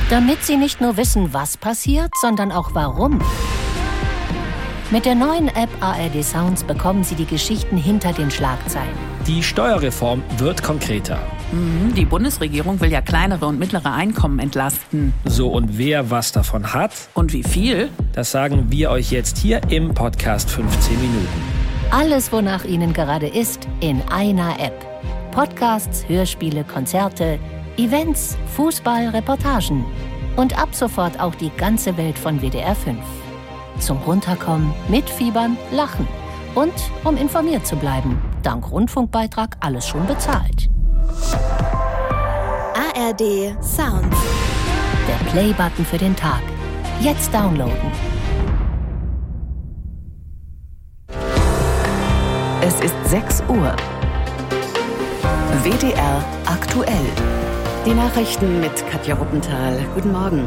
Damit Sie nicht nur wissen, was passiert, sondern auch warum. Mit der neuen App ARD Sounds bekommen Sie die Geschichten hinter den Schlagzeilen. Die Steuerreform wird konkreter. Die Bundesregierung will ja kleinere und mittlere Einkommen entlasten. So, und wer was davon hat? Und wie viel? Das sagen wir euch jetzt hier im Podcast 15 Minuten. Alles, wonach Ihnen gerade ist, in einer App. Podcasts, Hörspiele, Konzerte, Events, Fußball, Reportagen. Und ab sofort auch die ganze Welt von WDR 5. Zum Runterkommen, mitfiebern, lachen. Und um informiert zu bleiben. Dank Rundfunkbeitrag alles schon bezahlt. ARD Sounds. Der Play-Button für den Tag. Jetzt downloaden. Es ist 6 Uhr. WDR aktuell. Die Nachrichten mit Katja Ruppenthal. Guten Morgen.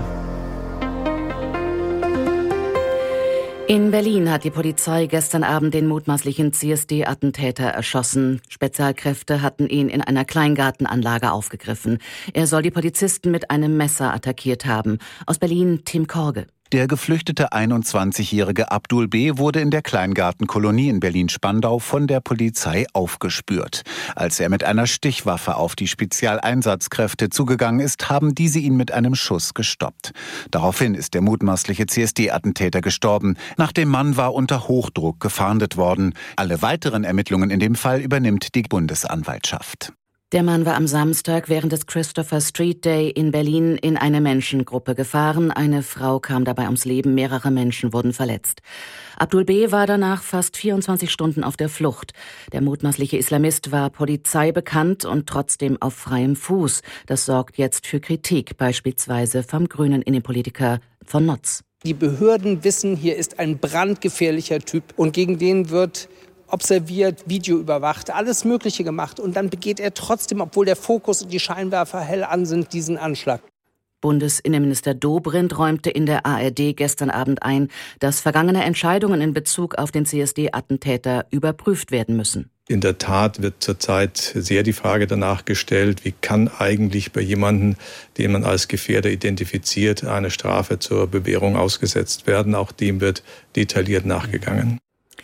In Berlin hat die Polizei gestern Abend den mutmaßlichen CSD-Attentäter erschossen. Spezialkräfte hatten ihn in einer Kleingartenanlage aufgegriffen. Er soll die Polizisten mit einem Messer attackiert haben. Aus Berlin Tim Korge. Der geflüchtete 21-jährige Abdul B. wurde in der Kleingartenkolonie in Berlin-Spandau von der Polizei aufgespürt. Als er mit einer Stichwaffe auf die Spezialeinsatzkräfte zugegangen ist, haben diese ihn mit einem Schuss gestoppt. Daraufhin ist der mutmaßliche CSD-Attentäter gestorben. Nach dem Mann war unter Hochdruck gefahndet worden. Alle weiteren Ermittlungen in dem Fall übernimmt die Bundesanwaltschaft. Der Mann war am Samstag während des Christopher Street Day in Berlin in eine Menschengruppe gefahren. Eine Frau kam dabei ums Leben, mehrere Menschen wurden verletzt. Abdul B. war danach fast 24 Stunden auf der Flucht. Der mutmaßliche Islamist war Polizei bekannt und trotzdem auf freiem Fuß. Das sorgt jetzt für Kritik, beispielsweise vom grünen Innenpolitiker von Notz. Die Behörden wissen, hier ist ein brandgefährlicher Typ und gegen den wird observiert, Video überwacht, alles Mögliche gemacht. Und dann begeht er trotzdem, obwohl der Fokus und die Scheinwerfer hell an sind, diesen Anschlag. Bundesinnenminister Dobrindt räumte in der ARD gestern Abend ein, dass vergangene Entscheidungen in Bezug auf den CSD-Attentäter überprüft werden müssen. In der Tat wird zurzeit sehr die Frage danach gestellt, wie kann eigentlich bei jemandem, den man als Gefährder identifiziert, eine Strafe zur Bewährung ausgesetzt werden. Auch dem wird detailliert nachgegangen.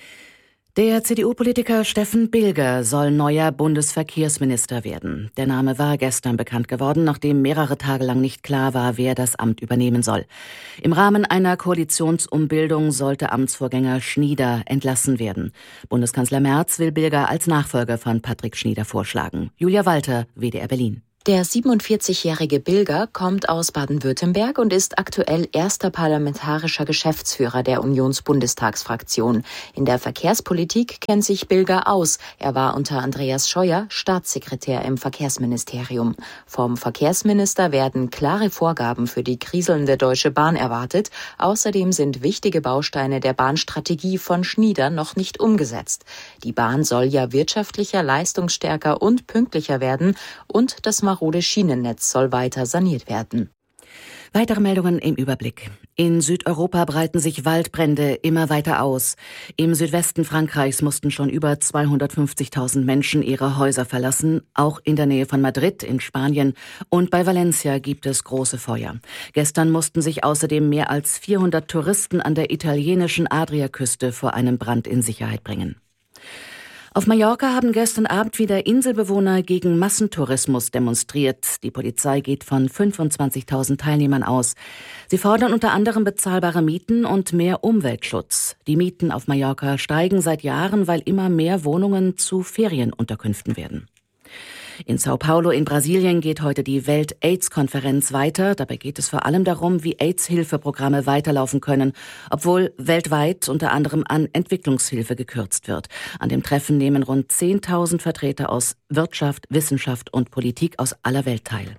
Der CDU-Politiker Steffen Bilger soll neuer Bundesverkehrsminister werden. Der Name war gestern bekannt geworden, nachdem mehrere Tage lang nicht klar war, wer das Amt übernehmen soll. Im Rahmen einer Koalitionsumbildung sollte Amtsvorgänger Schnieder entlassen werden. Bundeskanzler Merz will Bilger als Nachfolger von Patrick Schnieder vorschlagen. Julia Walter, WDR Berlin. Der 47-jährige Bilger kommt aus Baden-Württemberg und ist aktuell erster parlamentarischer Geschäftsführer der Unionsbundestagsfraktion. In der Verkehrspolitik kennt sich Bilger aus. Er war unter Andreas Scheuer Staatssekretär im Verkehrsministerium. Vom Verkehrsminister werden klare Vorgaben für die kriselnde Deutsche Bahn erwartet. Außerdem sind wichtige Bausteine der Bahnstrategie von Schnieder noch nicht umgesetzt. Die Bahn soll ja wirtschaftlicher, leistungsstärker und pünktlicher werden und das marode Schienennetz soll weiter saniert werden. Weitere Meldungen im Überblick. In Südeuropa breiten sich Waldbrände immer weiter aus. Im Südwesten Frankreichs mussten schon über 250.000 Menschen ihre Häuser verlassen. Auch in der Nähe von Madrid in Spanien und bei Valencia gibt es große Feuer. Gestern mussten sich außerdem mehr als 400 Touristen an der italienischen Adriaküste vor einem Brand in Sicherheit bringen. Auf Mallorca haben gestern Abend wieder Inselbewohner gegen Massentourismus demonstriert. Die Polizei geht von 25.000 Teilnehmern aus. Sie fordern unter anderem bezahlbare Mieten und mehr Umweltschutz. Die Mieten auf Mallorca steigen seit Jahren, weil immer mehr Wohnungen zu Ferienunterkünften werden. In Sao Paulo in Brasilien geht heute die Welt-AIDS-Konferenz weiter. Dabei geht es vor allem darum, wie AIDS-Hilfeprogramme weiterlaufen können, obwohl weltweit unter anderem an Entwicklungshilfe gekürzt wird. An dem Treffen nehmen rund 10.000 Vertreter aus Wirtschaft, Wissenschaft und Politik aus aller Welt teil.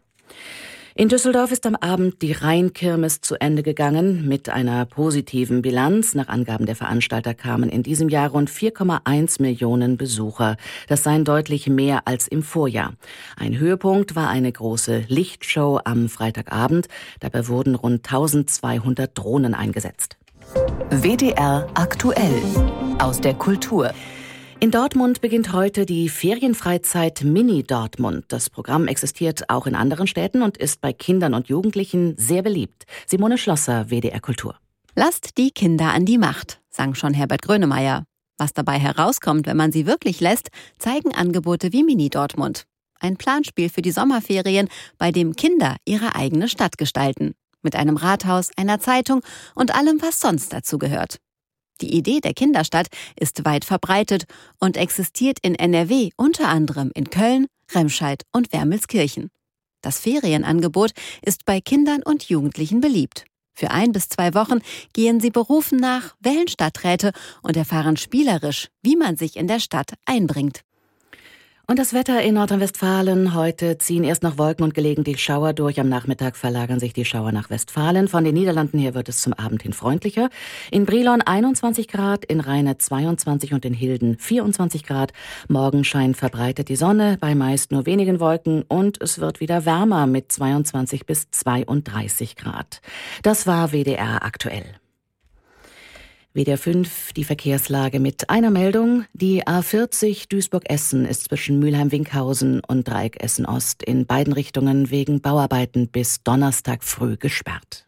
In Düsseldorf ist am Abend die Rheinkirmes zu Ende gegangen mit einer positiven Bilanz. Nach Angaben der Veranstalter kamen in diesem Jahr rund 4,1 Millionen Besucher. Das seien deutlich mehr als im Vorjahr. Ein Höhepunkt war eine große Lichtshow am Freitagabend. Dabei wurden rund 1200 Drohnen eingesetzt. WDR aktuell aus der Kultur. In Dortmund beginnt heute die Ferienfreizeit Mini Dortmund. Das Programm existiert auch in anderen Städten und ist bei Kindern und Jugendlichen sehr beliebt. Simone Schlosser, WDR Kultur. Lasst die Kinder an die Macht, sang schon Herbert Grönemeyer. Was dabei herauskommt, wenn man sie wirklich lässt, zeigen Angebote wie Mini Dortmund. Ein Planspiel für die Sommerferien, bei dem Kinder ihre eigene Stadt gestalten. Mit einem Rathaus, einer Zeitung und allem, was sonst dazu gehört. Die Idee der Kinderstadt ist weit verbreitet und existiert in NRW unter anderem in Köln, Remscheid und Wermelskirchen. Das Ferienangebot ist bei Kindern und Jugendlichen beliebt. Für 1 bis 2 Wochen gehen sie Berufen nach, wählen Stadträte und erfahren spielerisch, wie man sich in der Stadt einbringt. Und das Wetter in Nordrhein-Westfalen. Heute ziehen erst noch Wolken und gelegentlich Schauer durch. Am Nachmittag verlagern sich die Schauer nach Westfalen. Von den Niederlanden her wird es zum Abend hin freundlicher. In Brilon 21 Grad, in Rheine 22 und in Hilden 24 Grad. Morgen scheint verbreitet die Sonne, bei meist nur wenigen Wolken. Und es wird wieder wärmer mit 22 bis 32 Grad. Das war WDR aktuell. WDR 5, die Verkehrslage mit einer Meldung. Die A40 Duisburg-Essen ist zwischen Mülheim-Winkhausen und Dreieck Essen-Ost in beiden Richtungen wegen Bauarbeiten bis Donnerstag früh gesperrt.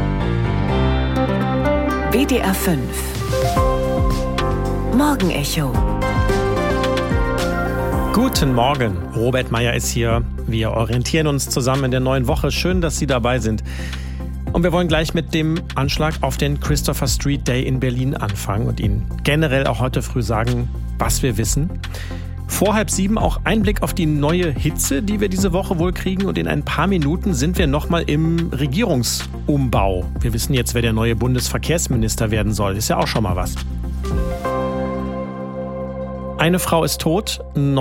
WDR 5 Morgenecho. Guten Morgen, Robert Meyer ist hier. Wir orientieren uns zusammen in der neuen Woche. Schön, dass Sie dabei sind. Und wir wollen gleich mit dem Anschlag auf den Christopher Street Day in Berlin anfangen und Ihnen generell auch heute früh sagen, was wir wissen. Vor 6:30 auch ein Blick auf die neue Hitze, die wir diese Woche wohl kriegen. Und in ein paar Minuten sind wir nochmal im Regierungsumbau. Wir wissen jetzt, wer der neue Bundesverkehrsminister werden soll. Ist ja auch schon mal was. Eine Frau ist tot,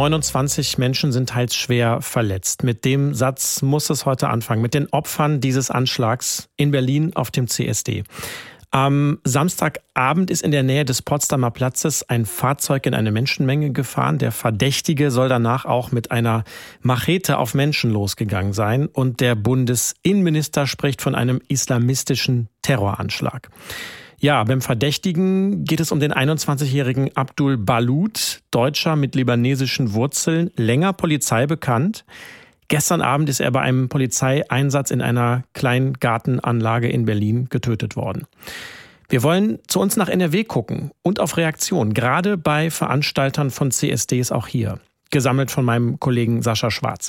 29 Menschen sind teils schwer verletzt. Mit dem Satz muss es heute anfangen, mit den Opfern dieses Anschlags in Berlin auf dem CSD. Am Samstagabend ist in der Nähe des Potsdamer Platzes ein Fahrzeug in eine Menschenmenge gefahren. Der Verdächtige soll danach auch mit einer Machete auf Menschen losgegangen sein. Und der Bundesinnenminister spricht von einem islamistischen Terroranschlag. Ja, beim Verdächtigen geht es um den 21-jährigen Abdul Balut, Deutscher mit libanesischen Wurzeln, länger Polizei bekannt. Gestern Abend ist er bei einem Polizeieinsatz in einer kleinen Gartenanlage in Berlin getötet worden. Wir wollen zu uns nach NRW gucken und auf Reaktionen, gerade bei Veranstaltern von CSDs auch hier. Gesammelt von meinem Kollegen Sascha Schwarz.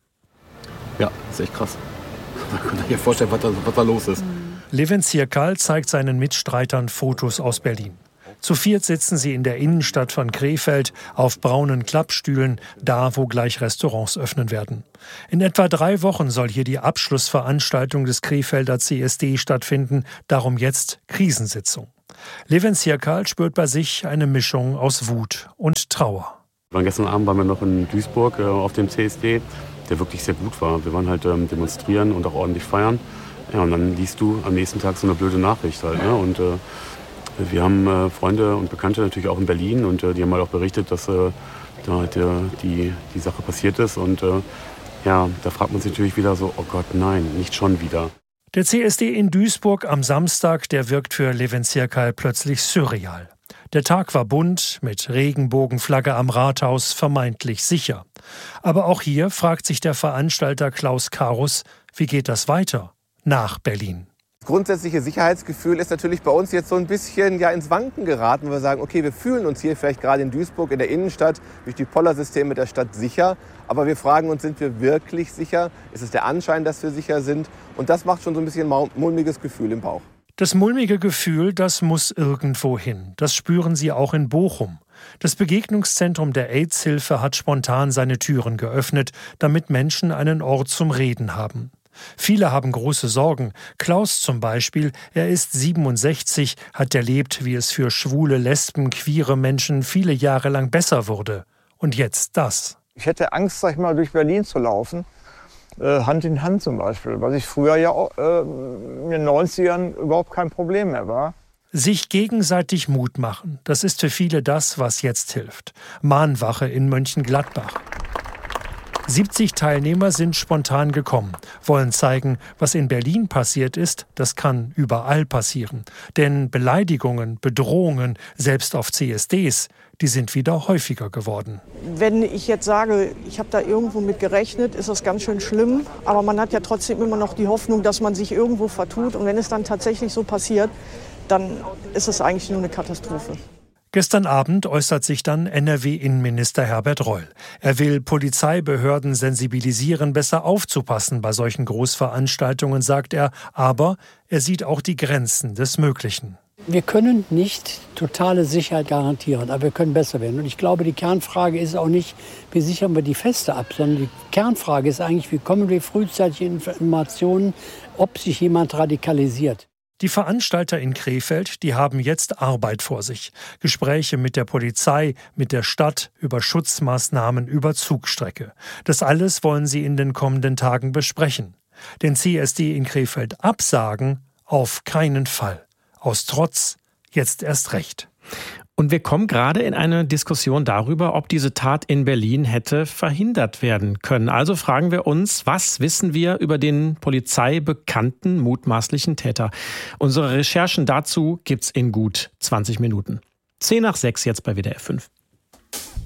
Ja, das ist echt krass. Man kann sich vorstellen, was da los ist. Levent Zirkal zeigt seinen Mitstreitern Fotos aus Berlin. Zu viert sitzen sie in der Innenstadt von Krefeld auf braunen Klappstühlen, da wo gleich Restaurants öffnen werden. In etwa 3 Wochen soll hier die Abschlussveranstaltung des Krefelder CSD stattfinden, darum jetzt Krisensitzung. Levent Zirkal spürt bei sich eine Mischung aus Wut und Trauer. Gestern Abend waren wir noch in Duisburg auf dem CSD, der wirklich sehr gut war. Wir waren halt demonstrieren und auch ordentlich feiern. Ja, und dann liest du am nächsten Tag so eine blöde Nachricht halt, ne? Und wir haben Freunde und Bekannte natürlich auch in Berlin und die haben halt auch berichtet, dass da halt, die Sache passiert ist. Und ja, da fragt man sich natürlich wieder so, oh Gott, nein, nicht schon wieder. Der CSD in Duisburg am Samstag, der wirkt für Levent Zirkal plötzlich surreal. Der Tag war bunt, mit Regenbogenflagge am Rathaus, vermeintlich sicher. Aber auch hier fragt sich der Veranstalter Klaus Karus, wie geht das weiter? Nach Berlin. Das grundsätzliche Sicherheitsgefühl ist natürlich bei uns jetzt so ein bisschen ins Wanken geraten, wo wir sagen, okay, wir fühlen uns hier vielleicht gerade in Duisburg in der Innenstadt durch die Pollersysteme der Stadt sicher, aber wir fragen uns, sind wir wirklich sicher? Ist es der Anschein, dass wir sicher sind? Und das macht schon so ein bisschen mulmiges Gefühl im Bauch. Das mulmige Gefühl, das muss irgendwo hin. Das spüren Sie auch in Bochum. Das Begegnungszentrum der AIDS-Hilfe hat spontan seine Türen geöffnet, damit Menschen einen Ort zum Reden haben. Viele haben große Sorgen. Klaus zum Beispiel, er ist 67, hat erlebt, wie es für schwule, Lesben, queere Menschen viele Jahre lang besser wurde. Und jetzt das. Ich hätte Angst, sag ich mal, durch Berlin zu laufen. Hand in Hand zum Beispiel, was ich früher ja in den 90ern überhaupt kein Problem mehr war. Sich gegenseitig Mut machen, das ist für viele das, was jetzt hilft. Mahnwache in Mönchengladbach. 70 Teilnehmer sind spontan gekommen, wollen zeigen, was in Berlin passiert ist, das kann überall passieren. Denn Beleidigungen, Bedrohungen, selbst auf CSDs, die sind wieder häufiger geworden. Wenn ich jetzt sage, ich habe da irgendwo mit gerechnet, ist das ganz schön schlimm. Aber man hat ja trotzdem immer noch die Hoffnung, dass man sich irgendwo vertut. Und wenn es dann tatsächlich so passiert, dann ist es eigentlich nur eine Katastrophe. Gestern Abend äußert sich dann NRW-Innenminister Herbert Reul. Er will Polizeibehörden sensibilisieren, besser aufzupassen bei solchen Großveranstaltungen, sagt er. Aber er sieht auch die Grenzen des Möglichen. Wir können nicht totale Sicherheit garantieren, aber wir können besser werden. Und ich glaube, die Kernfrage ist auch nicht, wie sichern wir die Feste ab, sondern die Kernfrage ist eigentlich, wie kommen wir frühzeitig Informationen, ob sich jemand radikalisiert. Die Veranstalter in Krefeld, die haben jetzt Arbeit vor sich. Gespräche mit der Polizei, mit der Stadt, über Schutzmaßnahmen, über Zugstrecke. Das alles wollen sie in den kommenden Tagen besprechen. Den CSD in Krefeld absagen? Auf keinen Fall. Aus Trotz jetzt erst recht. Und wir kommen gerade in eine Diskussion darüber, ob diese Tat in Berlin hätte verhindert werden können. Also fragen wir uns, was wissen wir über den polizeibekannten mutmaßlichen Täter? Unsere Recherchen dazu gibt's in gut 20 Minuten. 5:10 jetzt bei WDR 5.